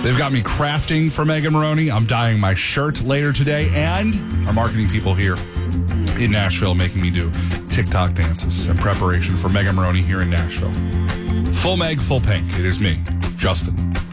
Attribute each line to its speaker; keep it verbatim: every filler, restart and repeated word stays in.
Speaker 1: They've got me crafting for Megan Maroney. I'm dyeing my shirt later today. And our marketing people here in Nashville making me do TikTok dances in preparation for Megan Maroney here in Nashville. Full Meg, full pink. It is me, Justin.